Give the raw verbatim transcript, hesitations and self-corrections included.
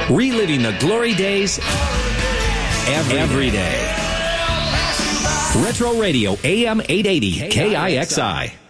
Reliving the glory days every, every day. Retro Radio, A M eight eighty, K I X I.